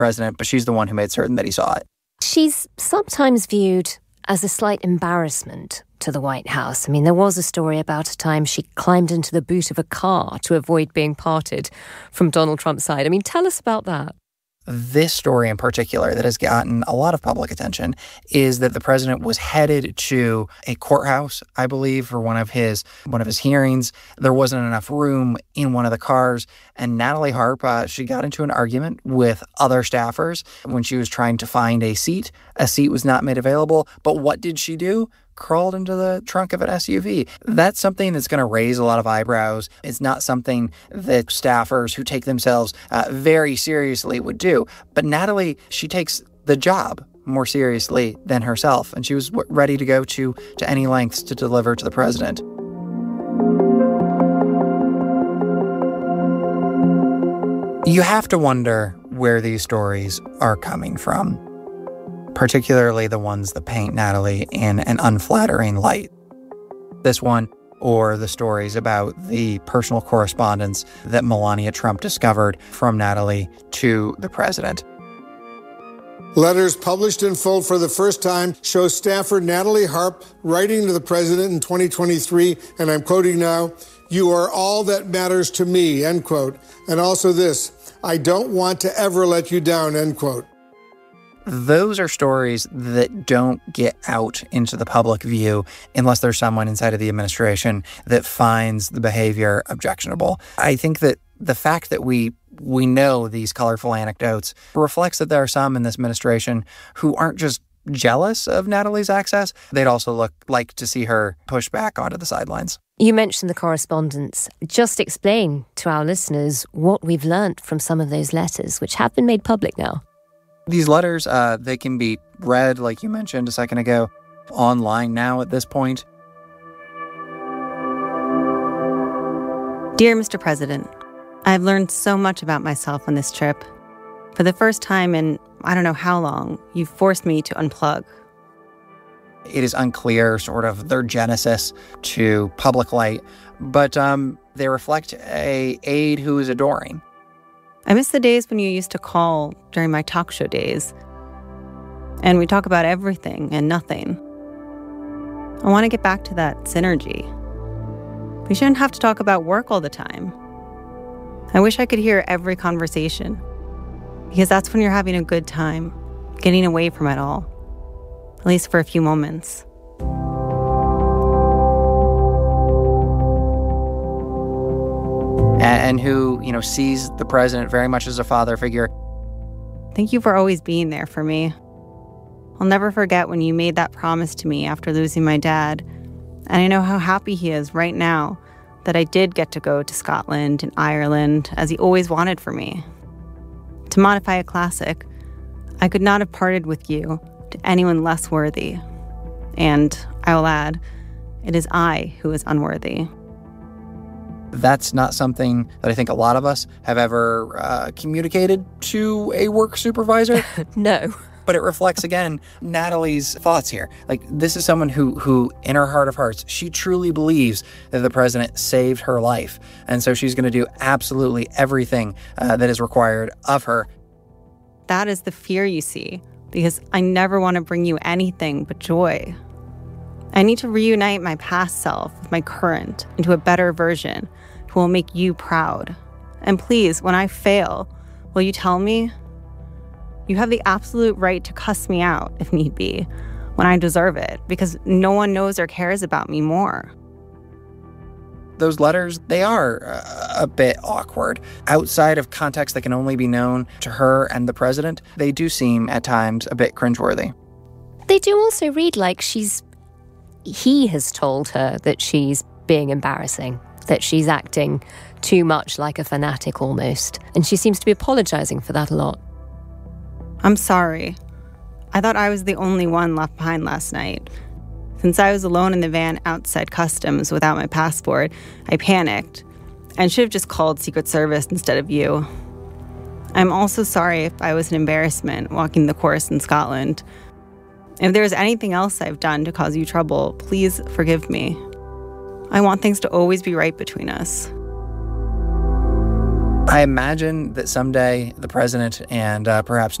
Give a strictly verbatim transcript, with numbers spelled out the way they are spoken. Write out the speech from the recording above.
president, but she's the one who made certain that he saw it. She's sometimes viewed as a slight embarrassment to the White House. I mean, there was a story about a time she climbed into the boot of a car to avoid being parted from Donald Trump's side. I mean, tell us about that. This story in particular that has gotten a lot of public attention is that the president was headed to a courthouse, I believe, for one of his one of his hearings. There wasn't enough room in one of the cars, and Natalie Harp, uh, she got into an argument with other staffers when she was trying to find a seat. A seat was not made available, but what did she do? Crawled into the trunk of an S U V. That's something that's going to raise a lot of eyebrows. It's not something that staffers who take themselves uh, very seriously would do. But Natalie, she takes the job more seriously than herself, and she was w- ready to go to, to any lengths to deliver to the president. You have to wonder where these stories are coming from, particularly the ones that paint Natalie in an unflattering light. This one, or the stories about the personal correspondence that Melania Trump discovered from Natalie to the president. Letters published in full for the first time show staffer Natalie Harp writing to the president in twenty twenty-three, and I'm quoting now, "You are all that matters to me," end quote. And also this, "I don't want to ever let you down," end quote. Those are stories that don't get out into the public view unless there's someone inside of the administration that finds the behavior objectionable. I think that the fact that we we know these colorful anecdotes reflects that there are some in this administration who aren't just jealous of Natalie's access. They'd also look like to see her push back onto the sidelines. You mentioned the correspondence. Just explain to our listeners what we've learned from some of those letters, which have been made public now. These letters, uh, they can be read, like you mentioned a second ago, online now at this point. Dear Mister President, I've learned so much about myself on this trip. For the first time in I don't know how long, you've forced me to unplug. It is unclear, sort of, their genesis to public light, but um, they reflect a aide who is adoring. I miss the days when you used to call during my talk show days, and we talk about everything and nothing. I want to get back to that synergy. We shouldn't have to talk about work all the time. I wish I could hear every conversation, because that's when you're having a good time, getting away from it all, at least for a few moments. And who, you know, sees the president very much as a father figure. Thank you for always being there for me. I'll never forget when you made that promise to me after losing my dad. And I know how happy he is right now that I did get to go to Scotland and Ireland, as he always wanted for me. To modify a classic, I could not have parted with you to anyone less worthy. And I will add, it is I who is unworthy. That's not something that I think a lot of us have ever uh, communicated to a work supervisor. No. But it reflects, again, Natalie's thoughts here. Like, this is someone who, who, in her heart of hearts, she truly believes that the president saved her life. And so she's going to do absolutely everything uh, that is required of her. That is the fear you see, because I never want to bring you anything but joy. I need to reunite my past self with my current into a better version who will make you proud. And please, when I fail, will you tell me? You have the absolute right to cuss me out, if need be, when I deserve it, because no one knows or cares about me more. Those letters, they are uh, a bit awkward. Outside of context that can only be known to her and the president, they do seem, at times, a bit cringeworthy. They do also read like she's... He has told her that she's being embarrassing, that she's acting too much like a fanatic almost, and she seems to be apologizing for that a lot. I'm sorry. I thought I was the only one left behind last night. Since I was alone in the van outside customs without my passport, I panicked and should have just called Secret Service instead of you. I'm also sorry if I was an embarrassment walking the course in Scotland. If there's anything else I've done to cause you trouble, please forgive me. I want things to always be right between us. I imagine that someday the president and uh, perhaps